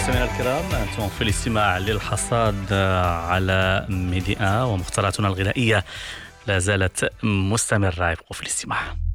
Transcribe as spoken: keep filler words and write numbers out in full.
مستمعينا الكرام، أنتم في الاستماع للحصاد على ميديا ومختاراتنا الغذائية لا زالت مستمرة. يبقوا في الاستماع.